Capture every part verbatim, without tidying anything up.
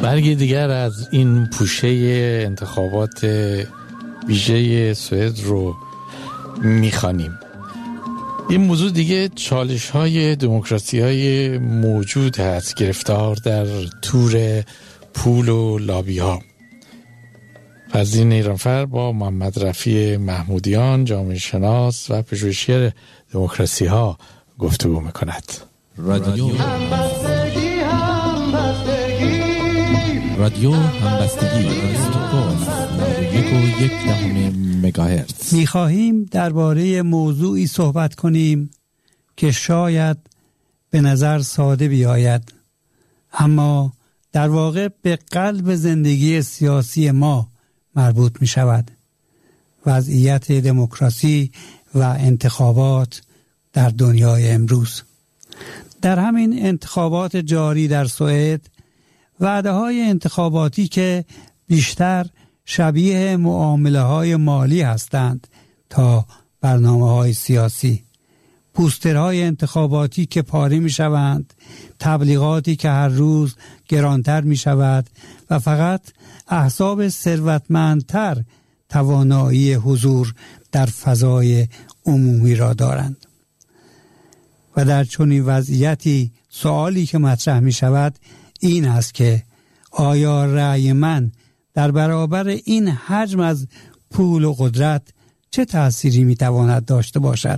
برگی دیگر از این پوشه انتخابات ویژه سوئد رو میخوانیم. این موضوع دیگه چالش های دموکراسی های موجود هست، گرفتار در تور پول و لابی ها. فرزین ایرانفر با محمد رفیع محمودیان، جامعه شناس و پژوهشگر دموکراسی ها گفتگو میکند. رادیو همبستگی همبستگی رادیو همبستگی استقلال یک و یک دهم مگاهرتز. می‌خواهیم درباره موضوعی صحبت کنیم که شاید به نظر ساده بیاید، اما در واقع به قلب زندگی سیاسی ما مربوط می شود: وضعیت دموکراسی و انتخابات در دنیای امروز. در همین انتخابات جاری در سوئد، وعده‌های انتخاباتی که بیشتر شبیه معامله‌های مالی هستند تا برنامه‌های سیاسی، پوسترهای انتخاباتی که پاره می‌شوند، تبلیغاتی که هر روز گرانتر می‌شود و فقط احزاب ثروتمندتر توانایی حضور در فضای عمومی را دارند. و در چنین وضعیتی سوالی که مطرح می‌شود این است که آیا رأی من در برابر این حجم از پول و قدرت چه تأثیری میتواند داشته باشد؟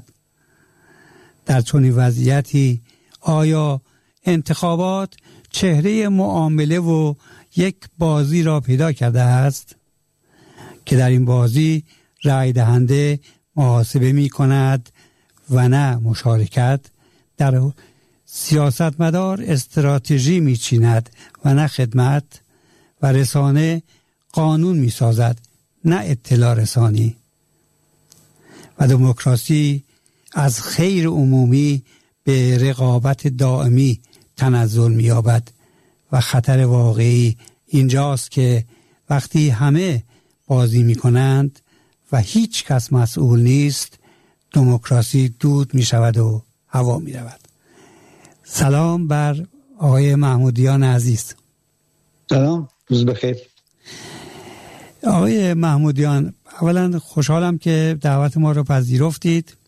در چنین وضعیتی آیا انتخابات چهره معامله و یک بازی را پیدا کرده است که در این بازی رأی دهنده محاسبه می کند و نه مشارکت؟ در سیاستمدار استراتژی می چیند و نه خدمت، و رسانه قانون می سازد نه اطلاع رسانی، و دموکراسی از خیر عمومی به رقابت دائمی تنزل می یابد. و خطر واقعی اینجاست که وقتی همه بازی می کنند و هیچ کس مسئول نیست، دموکراسی دود می شود و هوا می رود. سلام بر آقای محمودیان عزیز. سلام، روز بخیر. آقای محمودیان، اولا خوشحالم که دعوت ما رو پذیرفتید،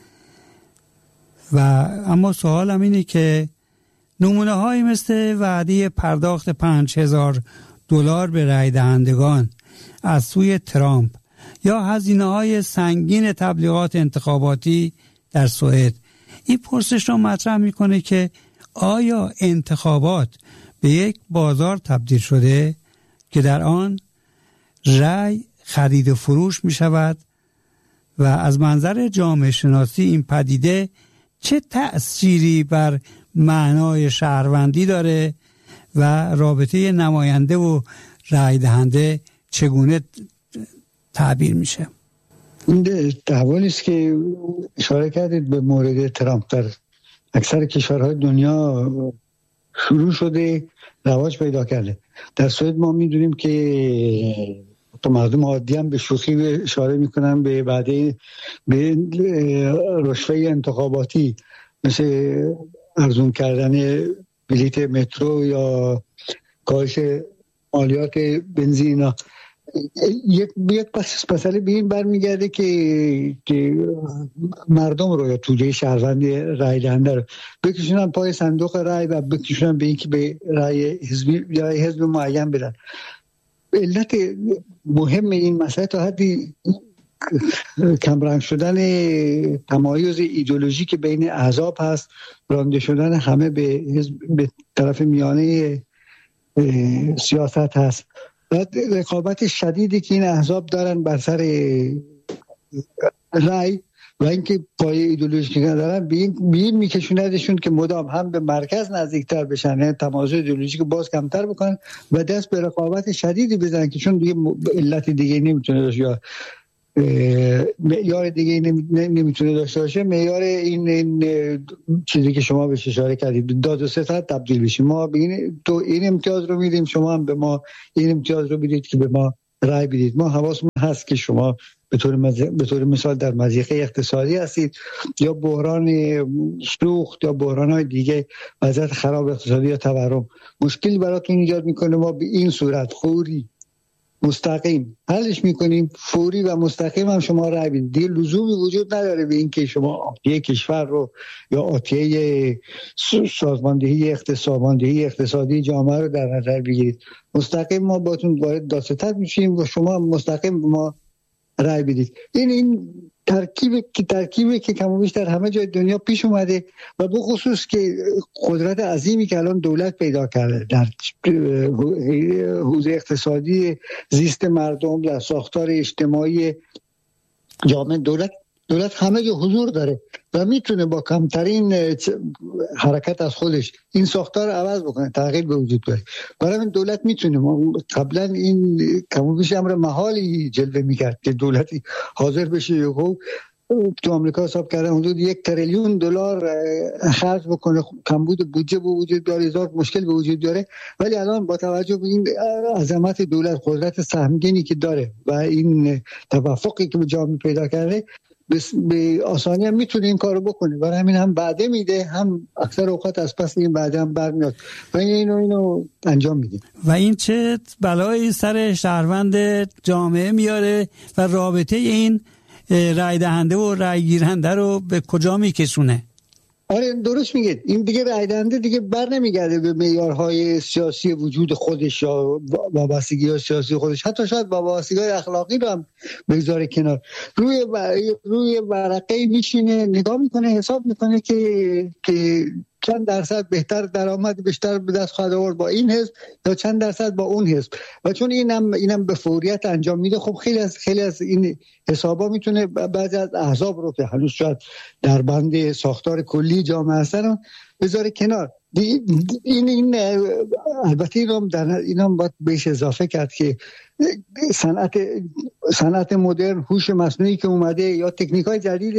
و اما سوالم اینه که نمونه هایی مثل وعده پرداخت پنج هزار دلار به رای دهندگان از سوی ترامپ یا هزینه های سنگین تبلیغات انتخاباتی در سوئد، این پرسش رو مطرح میکنه که آیا انتخابات به یک بازار تبدیل شده که در آن رأی خرید و فروش می شود؟ و از منظر جامعه شناسی این پدیده چه تأثیری بر معنای شهروندی داره و رابطه نماینده و رأی دهنده چگونه تعبیر میشه؟ این تحولی است که اشاره کردید به مورد ترامپ در اکثر کشورهای دنیا شروع شده، رواج پیدا کرده. در سوئد ما میدونیم که تو مردم عادی هم به شوخی اشاره میکنن به بعد به رشوه انتخاباتی، مثل ارزون کردن بلیت مترو یا کاهش مالیات بنزین. یک یک پس مسئله به این برمیگرده که که مردم رو یا توده شهروند رای دهنده رو بکشونن پای صندوق رای و بکشونن به اینکه به رای حزبی یا حزب معین بدن. علت مهم این مسئله تا حدی کمرنگ شدن تمایز ایدئولوژیک بین احزاب هست، رانده شدن همه به حزب به طرف میانه سیاست هست. بعد رقابت شدیدی که این احزاب دارن بر سر رای و اینکه پای ایدئولوژیک ندارن به این, این میکشوندشون که مدام هم به مرکز نزدیکتر بشن، یعنی تمایز ایدئولوژیک باز کمتر بکنن و دست به رقابت شدیدی بزنن که چون دیگه علت دیگه نمیتونه داشته یا معیار دیگه نمیتونه داشته باشه، معیار این, این چیزی که شما بهش اشاره کردید داد و ستد تبدیل بشیم. ما بگین تو این امتیاز رو میدیم، شما هم به ما این امتیاز رو میدید که به ما رای بدید. ما حواسمون هست که شما به طور مز... به طور مثال در مضیقه اقتصادی هستید یا بحران سوخت یا بحران‌های دیگه، وضعیت خراب اقتصادی یا تورم، مشکلی براتون ایجاد میکنه، ما به این صورت فوری مستقیم حلش میکنیم. فوری و مستقیم هم شما رای بدید. دیگه لزومی وجود نداره به این که شما یک کشور رو یا آتیه سازماندهی اقتصادی اقتصادی جامعه رو در نظر بگیرید. مستقیم ما باتون وارد داستان میشیم و شما مستقیم ما رای بدید. این این ترکیبی که ترکیبی که کم و بیش در همه جای دنیا پیش اومده و به خصوص که قدرت عظیمی که الان دولت پیدا کرده در حوزه اقتصادی زیست مردم، در ساختار اجتماعی جامعه، دولت دولت همه جا حضور داره و میتونه با کمترین حرکت از خودش این ساختار رو عوض بکنه، تغییر به وجود بیاره. برای این دولت میتونه، ما قبلا این کم و بیش امر محالی جلوه میکرد که دولتی حاضر بشه یهو تو آمریکا حساب کردن حدود یک تریلیون دلار خرج بکنه، کمبود بودجه به وجود بیاره، هزار مشکل به وجود بیاره. ولی الان با توجه به این عظمت دولت، قدرت سهمگینی که داره و این توافقی که به جامعه پیدا کرده، به آسانی هم میتونه این کارو بکنه. برای همین هم بعده میده، هم اکثر اوقات از پس این بعده هم برمیاد و اینو اینو انجام میده. و این چه بلایی سر شهروند جامعه میاره و رابطه این رای دهنده و رای گیرنده رو به کجا میکشونه؟ آره درست میگید. این دیگه رای دهنده دیگه بر نمیگرده به معیارهای سیاسی وجود خودش یا وابستگی سیاسی خودش، حتی شاید با وابستگی اخلاقی رو هم بگذاره کنار. روی روی ورقه میشینه، نگاه میکنه، حساب میکنه که که چند درصد بهتر درآمد بیشتر به دست خواهد آورد با این حزب یا چند درصد با اون حزب. و چون اینم اینم به فوریت انجام میده، خب خیلی از خیلی از این حسابا میتونه بعضی از احزاب رو که هنوز شاید در بند ساختار کلی جامعه هستن بذاره کنار. این این البته اینم در اینم باید بهش اضافه کرد که صنعت صنعت مدرن، هوش مصنوعی که اومده یا تکنیک‌های جدید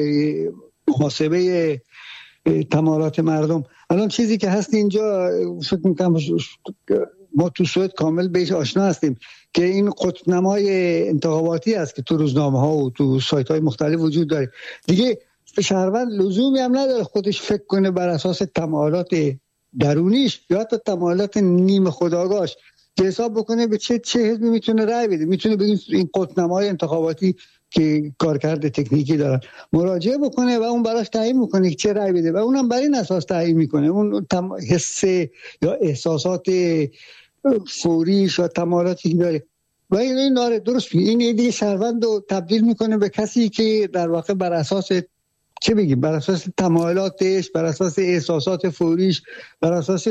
محاسبه تمایلات مردم، الان چیزی که هست اینجا فکر می‌کنم ما تو سوئد کامل بهش آشنا هستیم که این قطب‌نمای انتخاباتی است که تو روزنامه‌ها و تو سایت‌های مختلف وجود داره. دیگه شهروند لزومی هم نداره خودش فکر کنه بر اساس تمایلات درونیش یا حتی تمایلات نیم خودآگاهش که حساب بکنه به چه چه حزبی میتونه رأی بده. میتونه به این قطب‌نمای انتخاباتی که کارکرد تکنیکی دارن مراجعه بکنه و اون براش تعیین میکنه که چه رأی بده و اونم بر این اساس تعیین میکنه. اون حس یا احساسات فوریش یا تمایلاتی که داره و این داره درست میگه. این دیگه شهروند رو تبدیل میکنه به کسی که در واقع بر اساس چه بگیم، بر اساس تمایلاتش، بر اساس احساسات فوریش، بر اساس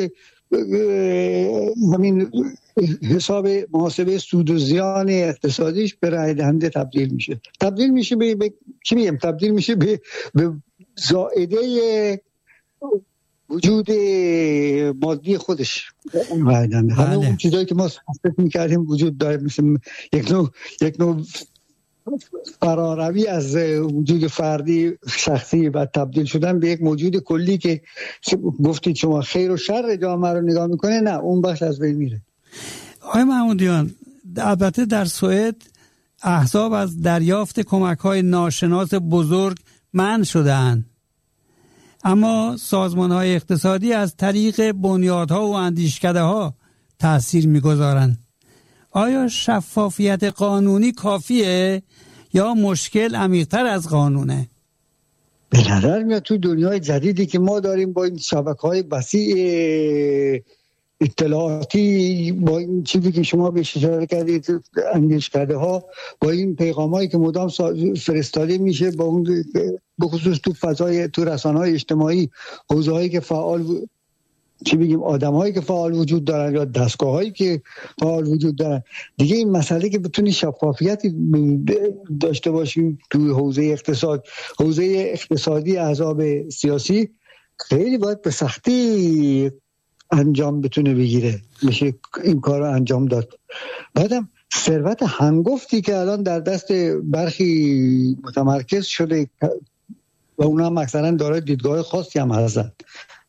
همین حساب محاسبه سود و زیان اقتصادیش به رای دهنده تبدیل میشه. تبدیل میشه به, به... چی میگم تبدیل میشه به, به زائده وجود مادی خودش رای دهنده. همه اون چیزایی که ما صحبت میکردیم وجود داره، مثل یک نوع یک نوع فراروی از وجود فردی شخصی و تبدیل شدن به یک موجود کلی که گفتید شما خیر و شر جامعه رو نگاه میکنه، نه اون بخش از بین میره. آقای محمودیان، البته در سوئد احزاب از دریافت کمک‌های ناشناس بزرگ منع شده‌اند، اما سازمان‌های اقتصادی از طریق بنیادها و اندیشکده‌ها تأثیر می‌گذارند. آیا شفافیت قانونی کافیه یا مشکل عمیق‌تر از قانونه؟ به نظر میاد تو دنیای جدیدی که ما داریم با این شبکه‌های وسیع اطلاعاتی، با این چیزی که شما بهش اشاره کردید، اندیشکده‌ها، با این پیغامایی که مدام فرستاده میشه، با اون به خصوص تو فضای تو رسانه‌های اجتماعی، حوزه‌هایی که فعال چی بگیم آدم‌هایی که فعال وجود دارن یا دستگاه‌هایی که فعال وجود دارن، دیگه این مسئله که بتونی شفافیتی داشته باشیم تو حوزه اقتصاد، حوزه اقتصادی احزاب سیاسی خیلی باید به سختی انجام بتونه بگیره، میشه این کار رو انجام داد. بعدم ثروت هنگفتی که الان در دست برخی متمرکز شده و اونا هم اکثرا دارای دیدگاه خاصی هم هستن.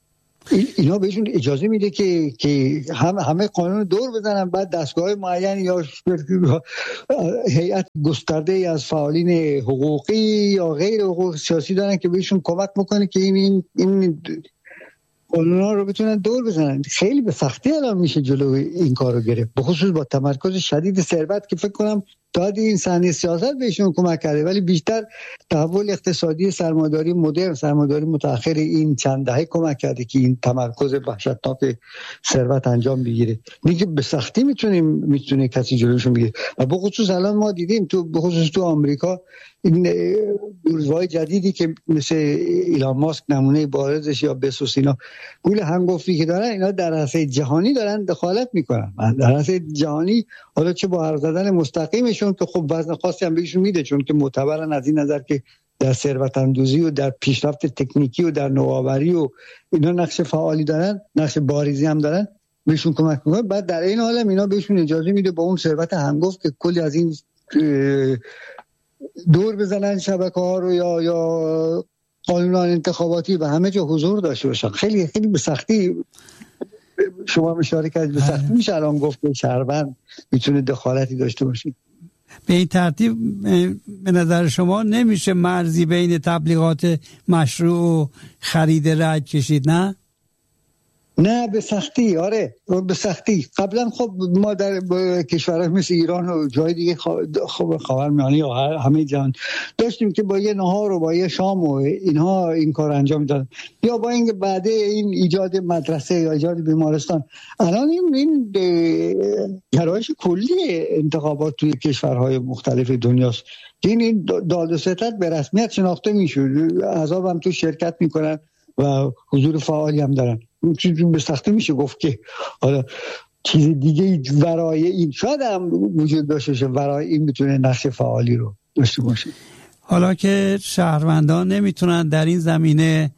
اینا بهشون اجازه میده که که هم همه قانون دور بزنن، بعد دستگاه معین یا هیئت گسترده از فعالین حقوقی یا غیر حقوق سیاسی دارن که بهشون کمک میکنه که این این, این قانونا رو بتونن دور بزنن. خیلی به سختی الان میشه جلو این کارو گرفت، به خصوص با تمرکز شدید ثروت که فکر کنم تا این صحنه سیاست بهشون کمک کرده، ولی بیشتر تحول اقتصادی سرمایه‌داری مدرن، سرمایه‌داری متأخر این چند دهه کمک کرده که این تمرکز وحشتناک ثروت انجام بگیره. میگه به سختی میتونیم میتونه کسی جلوشون بگیره. و به خصوص الان ما دیدیم تو به خصوص تو آمریکا این بورژوای جدیدی که مثل ایلان ماسک نمونه بارزش یا بسوس، اینا گول هنگفتی که دارن، اینا در عرصه جهانی دارن دخالت میکنن در عرصه جهانی، حالا چه با حرف زدن مستقیمشون که خب وزن خاصی هم بهشون میده، چون که معتبرن از این نظر که در ثروت اندوزی و در پیشرفت تکنیکی و در نوآوری و اینا نقش فعالی دارن، نقش باریزی هم دارن، بهشون کمک میکنه. بعد در این حال اینا بهشون اجازه میده با اون ثروت هنگفت که کلی از این دور بزنن شبکه ها رو یا یا قانونان انتخاباتی و همه جا حضور داشته باشن. خیلی خیلی به سختی شما اشاره کردید، به سختی میشه الان گفت که شهروند میتونه دخالتی داشته باشه. به این ترتیب به نظر شما نمیشه مرزی بین تبلیغات مشروع و خرید رای کشید؟ نه نه به سختی، آره به سختی. قبلا خب ما در کشورهای مثل ایران و جای دیگه خب خاورمیانه یا همه جهان داشتیم که با یه نهار و با یه شام و اینها این کار انجام دادن، یا با اینکه بعد این ایجاد مدرسه یا ایجاد بیمارستان. الان این این گرایش کلی انتخابات توی کشورهای مختلف دنیاست که این داد و ستد به رسمیت شناخته میشه، احزاب هم تو شرکت میکنن و حضور فعالی هم دارن. به سختی میشه گفت که حالا چیز دیگه ورای این شاید هم وجود داشته باشه، ورای این میتونه نقش فعالی رو داشته باشه. حالا که شهروندان نمیتونن در این زمینه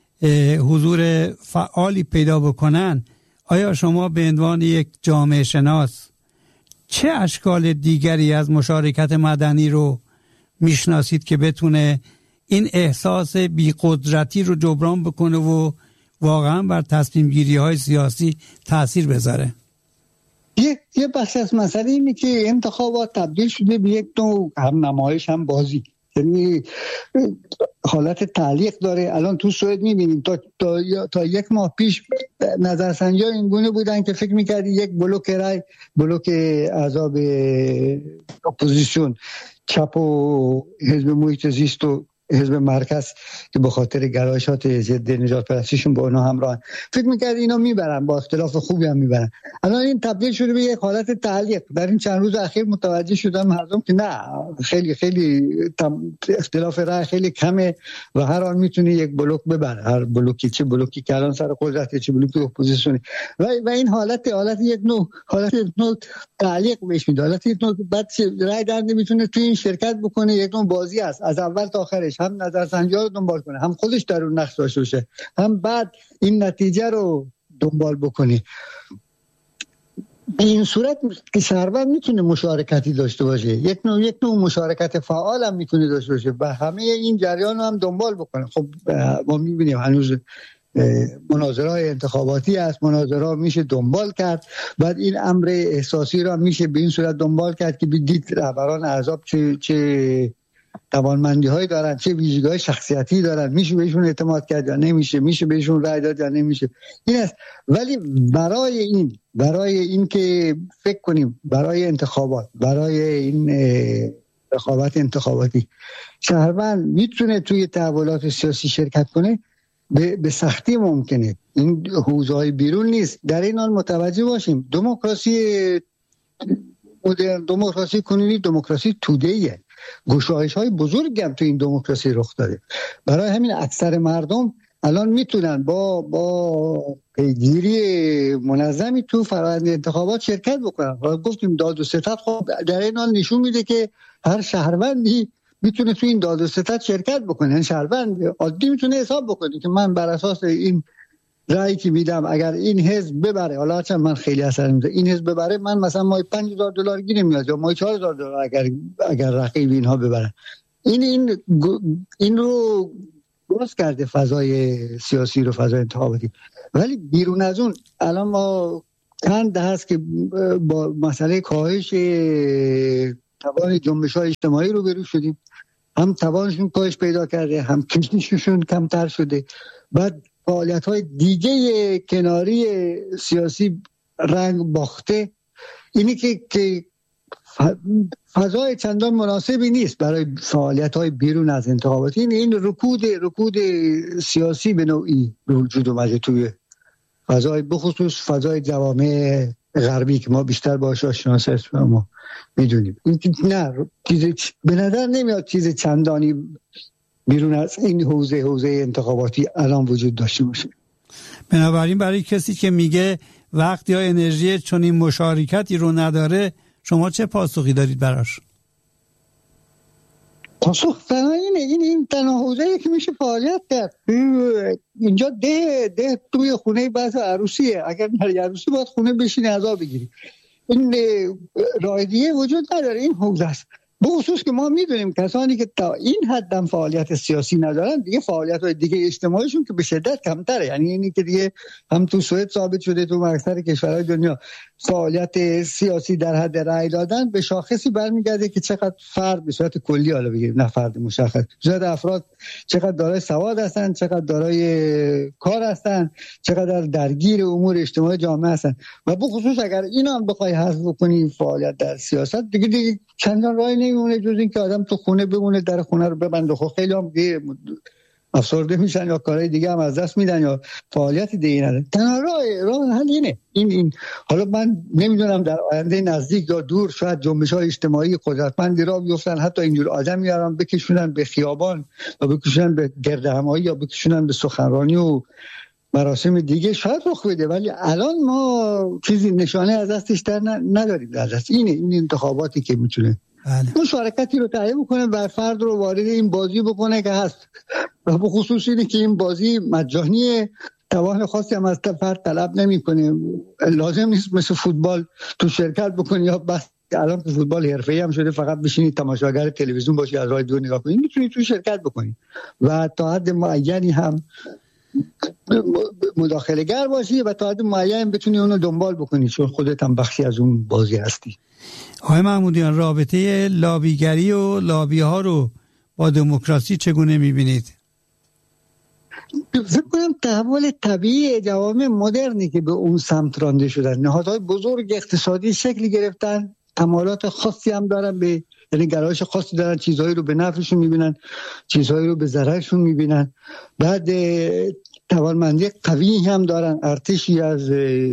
حضور فعالی پیدا بکنن، آیا شما به عنوان یک جامعه شناس چه اشکال دیگری از مشارکت مدنی رو میشناسید که بتونه این احساس بی‌قدرتی رو جبران بکنه و واقعا بر تصمیم گیری های سیاسی تأثیر بذاره؟ یه یه بخش از مسئله اینه که انتخابات تبدیل شده به یک نوع هم نمایش هم بازی، یعنی حالت تعلیق داره. الان تو سوئد میبینیم تا, تا, تا یک ماه پیش نظرسنجی‌ها این گونه بودن که فکر میکردی یک بلوک رای، بلوک احزاب اپوزیسیون، چپ و حزب محیط زیست و حزب مرکز که به خاطر گرایشات ضد نجات پرستیشون با اونها همراهن، فکر می‌کرد اینا میبرن، با اختلاف خوبی هم میبرن. الان این تبدیل شده به یک حالت تعلیق. در این چند روز اخیر متوجه شدم مردم که نه، خیلی خیلی اختلاف رأی خیلی کمه و هر آن میتونه یک بلوک ببره، هر بلوکی، چه بلوکی که الان سر قدرت، چه بلوکی اپوزیسیونی، و و این حالت حالت یک نوع حالت یک نوع تعلیق بهش میاد، حالت یک نوع بعد رأی در نمیتونه توی این شرکت بکنه. یک نوع بازی است از اول تا آخرش، هم نظرسنجی ها رو دنبال کنه، هم خودش در اون نقش داشته باشه، هم بعد این نتیجه رو دنبال بکنه. به این صورت که شهروند میتونه مشارکتی داشته باشه، یک نوع یک نوع مشارکت فعال هم میتونه داشته باشه و همه این جریان رو هم دنبال بکنه. خب ما میبینیم هنوز مناظرهای انتخاباتی هست، مناظره میشه دنبال کرد، بعد این امر احساسی رو هم میشه به این صورت دنبال کرد که بدید رهبران احزاب چه چه توانمندی هایی دارن، چه ویژگی های شخصیتی دارن، میشه بهشون اعتماد کرد یا نمیشه، میشه بهشون رای داد یا نمیشه. این است. ولی برای این برای این که فکر کنیم برای انتخابات، برای این رقابت انتخاباتی شهروند میتونه توی تحولات سیاسی شرکت کنه، به, به سختی ممکنه. این حوزه‌های بیرون نیست. در این حال متوجه باشیم دموکراسی مدرن، دموکراسی کنونی، دموکراسی توده‌ایه. گشایش های بزرگی هم تو این دموکراسی رخ داده. برای همین اکثر مردم الان میتونن با با پیگیری منظمی تو فرآیند انتخابات شرکت بکنن. و گفتیم داد و ستد خب در این حال نشون میده که هر شهروندی میتونه تو این داد و ستد شرکت بکنه. یعنی شهروند عادی میتونه حساب بکنه که من بر اساس این رأیی که میدم اگر این حزب ببره، حالا چون من خیلی اثر میذاره، این حزب ببره من مثلا ماهی پنج هزار دلار گیر میاد یا ماهی چهار هزار دلار اگر اگر رقیب اینها ببرن. این این این رو باز کرده فضای سیاسی رو، فضای انتخاباتی. ولی بیرون از اون الان ما چند هست که با مسئله کاهش توان جنبش‌های اجتماعی رو برو شدیم، هم توانشون کاهش پیدا کرده، هم کشششون کمتر شده. بعد فعالیت‌های دیگه کناری سیاسی رنگ باخته. اینی که که فضای چندان مناسبی نیست برای فعالیت‌های بیرون از انتخاباتی. این این رکود رکود سیاسی به نوعی به وجود اومده توی فضای، بخصوص فضای جوامع غربی که ما بیشتر باهاش آشنا هستیم، ما میدونیم. نه چیز به نظر نمیاد چیز چندانی بیرون از این حوزه حوزه انتخاباتی الان وجود داشته باشه. بنابراین برای کسی که میگه وقت یا انرژی چون این مشارکتی رو نداره، شما چه پاسخی دارید براش؟ پاسخ تنها اینه، این این تنها حوزه‌ای که میشه فعالیت کرد. اینجا ده ده توی خونه بعض عروسیه، اگر در عروسی باید خونه بشینی عذاب بگیری. این راه دیگه وجود نداره، این حوزه است. به خصوص که ما میدونیم کسانی که تا این حد هم فعالیت سیاسی ندارن، دیگه فعالیت‌های دیگه اجتماعیشون که به شدت کمتره. یعنی اینی که دیگه هم تو سوئد ثابت شده، تو اکثر کشورهای دنیا فعالیت سیاسی در حد رأی دادن به شاخصی برمیگرده که چقدر فرد به صورت کلی، حالا بگیریم نه فرد مشخص، چقدر افراد چقدر دارای سواد هستن، چقدر دارای کار هستن، چقدر درگیر امور اجتماعی جامعه هستن. و به خصوص اگر اینا هم بخوای حذف کنی فعالیت در سیاست، دیگه دیگه چندان راهی نمیمونه جز این که آدم تو خونه بمونه، در خونه رو ببنده. خب خیلی هم افسرده میشن یا کارهای دیگه هم از دست میدن یا فعالیت دیگه ندارن. تنها راه راه حل اینه. این این حالا من نمیدونم در آینده نزدیک یا دور شاید جنبش‌های اجتماعی قدرتمندی را بیفتن، حتی اینجور آدم میارن بکشونن به خیابان یا بکشونن به گردهمایی یا بکشونن به سخنرانی و مراسم دیگه، شاید رخ بده. ولی الان ما چیزی نشانه از دستش در نداریم در دست. اینه این انتخاباتی که میتونه بله. مشارکتی رو تعیین بکنه و فرد رو وارد این بازی بکنه که هست. و به خصوص اینه که این بازی مجانیه، توان خاصی هم از فرد طلب نمیکنه. لازم نیست مثل فوتبال تو شرکت بکنی، یا بس الان که فوتبال حرفه‌ای هم شده فقط بشینی تماشاگر تلویزیون باشی از رادیو نگاه کنی، میتونی تو شرکت بکنی و تا حد معینی هم مداخله گر باشی و تا حد معین بتونی اونو دنبال بکنی، چون خودت هم بخشی از اون بازی هستی. آقای محمودیان، رابطه لابیگری و لابی ها رو با دموکراسی چگونه میبینید؟ فکر کنم تحول طبیعی جوامع مدرنی که به اون سمت رانده شدن. نهادهای بزرگ اقتصادی شکل گرفتن، تمایلات خاصی هم دارن، به یعنی گرایش خاصی دارن، چیزهایی رو به نفعشون میبینن، چیزهایی رو به ضررشون میبینن. بعد توانمندی قوی هم دارن، ارتشی از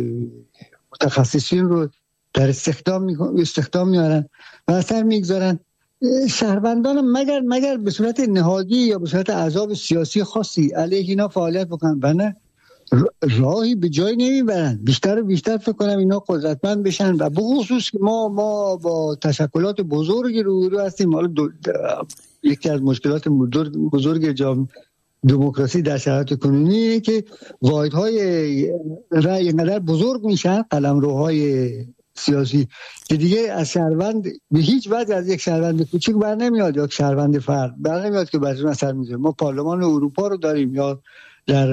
متخصصین رو در استخدام استخدام میارن و اثر میگذارن. شهروندان مگر مگر به صورت نهادی یا به صورت احزاب سیاسی خاصی علیه اینا فعالیت بکنن، بنده راهی به جای نمیبرن. بیشتر و بیشتر فکر کنم اینا قدرتمند بشن و به خصوص ما ما با تشکلات بزرگی روبرو هستیم. حالا یکی از مشکلات بزرگ جامعه دموکراسی در شرایط کنونی اینه که واحدهای رأی اینقدر بزرگ میشن، قلمروهای سیاسی، که دیگه از شهروند به هیچ وجه از یک شهروند کوچیک بر نمیاد یا یک شهروند فرد بر نمیاد که بر اون اثر میذاره. ما پارلمان اروپا رو داریم یا در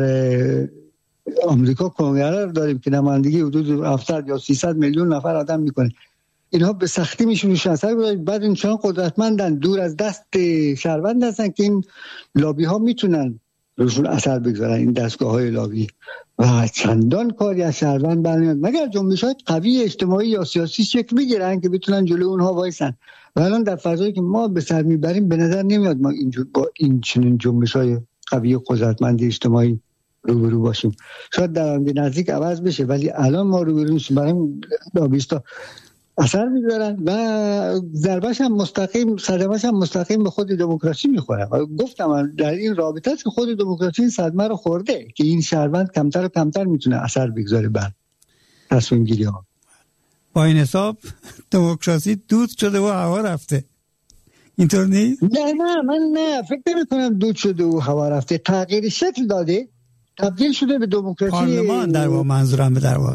آمریکا کنگره رو داریم که نمایندگی حدود هفتصد یا سیصد میلیون نفر آدم میکنه. اینها به سختی میشون اثر بذارن. بعد اینشان قدرتمندن، دور از دست شهروند هستن که این لابی ها میتونن روشون اثر بگذارن، این دستگاه های لابی، و چندان کاری از شهروند برنمیاد مگر جنبش های قوی اجتماعی یا سیاسی شکل بگیرن که بتونن جلوی اونها وایسن. و الان در فضایی که ما به سر میبریم به نظر نمیاد ما اینجور با این چنین جنبش های قوی قدرتمند اجتماعی روبرو باشیم. شاید در آینده نزدیک عوض بشه، ولی الان ما روبرو میشیم. برای لابیستا اثر میذارن و ضربه‌ش هم مستقیم، صدمه‌ش هم مستقیم به خود دموکراسی میخوره. و گفتم در این رابطه است که خود دموکراسی این صدمه رو خورده که این شهروند کمتر و کمتر میتونه اثر بگذاره بر تصمیم گیری ها. با این حساب دموکراسی دود شده و هوا رفته، اینطور نیست؟ نه نه من نه فکر نمی‌کنم دود شده و هوا رفته. تغییر شکل داده، تبدیل شده به دموکراسی پارلمان در واقع منظورم به در واقع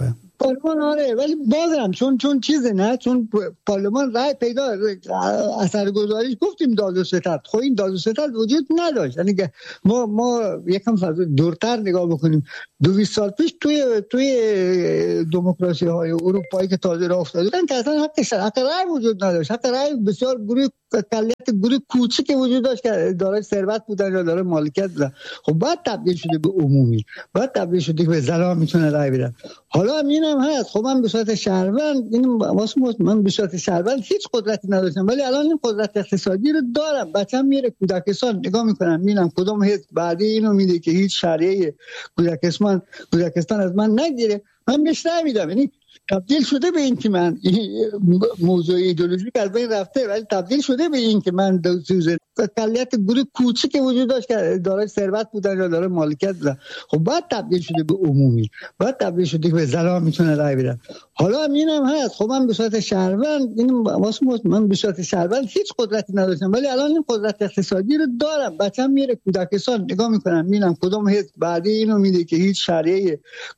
پارلمان آره، ولی بازم چون چون چیزه نه، چون پارلمان رای پیدا اثرگذاریش گفتیم داد و ستد، خب این داد و ستد وجود نداشت. یعنی ما ما یکم دورتر نگاه بکنیم، دویست سال پیش توی توی دموکراسی های اروپایی که تازه راه افتادن که اصلا حق حق رای وجود نداشت. حق رای بسیار گروه کلیت گروه کوچیک وجود داشت که دارای ثروت بودن یا دارای مالکیت بودن. خب بعد تبدیل شده به عمومی، بعد تبدیل شده به زنان میتونه رای بدن. حالا هم اینم هست. خب من به صورت شهروند، این واسه من به صورت شهروند هیچ قدرتی نداشتم، ولی الان این قدرت اقتصادی رو دارم. بچه‌م میره کودکستان نگاه میکنم، میبینم کدوم حزب بعدی اینو میده که هیچ شهریه کودکستان کودکستان از من نگیره، من بهش رای میدم. یعنی تبدیل شده به این که من موضوع ایدئولوژیک از بین رفته، ولی تبدیل شده به این که من دوزه کلیت گروه کوچیک وجود داشت که دارای ثروت بودن یا دارای مالکیت بودن. خب بعد تبدیل شده به عمومی، بعد تبدیل شده به زنان میتونه رای بدن. حالا هم اینم هست. خب من به صورت شهروند، این واسه من به صورت شهروند هیچ قدرتی نداشتم، ولی الان این قدرت اقتصادی رو دارم. بچه‌م میره کودکستان نگاه میکنم، میبینم کدوم حزب بعدی اینو میده که هیچ شهریه